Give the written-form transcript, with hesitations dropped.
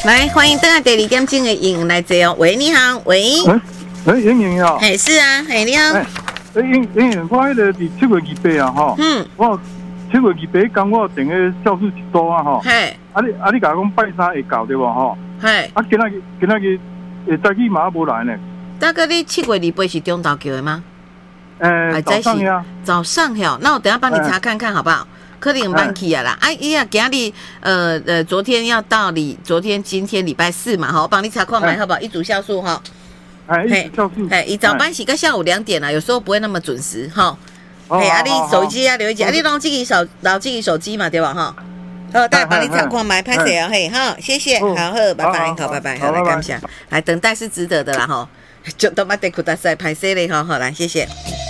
来，欢迎登来第二点钟的影来接哦。喂，你好，喂。 莹莹好。 嘿，是啊，嘿，你好。 莹莹，我迄个伫7月28啊，吼。我7月28刚我订个教室一组啊，吼。 嘿。 你甲我讲拜三会到对无吼？ 嘿。 今仔日早起嘛无来呢。 大哥，你7月28是中昼叫的吗？ 早上呀。 早上呀，那我等下帮你查看看好不好？可能晚起啊啦，伊呀，今日昨天要到今天礼拜4嘛，哈，我帮你查看买好不好？一组酵素哈。 嘿，酵素。 伊早班是到下午2点啦，有时候不会那么准时哈。嘿，你手机留一下，你弄老自己手机嘛，对吧哈？大家帮你查看买，拍谁啊？嘿，好，谢谢，好，拜拜，好，拜拜，好，来感谢，来等待是值得的啦哈，就都买得苦大赛拍谁嘞哈，好来，谢谢。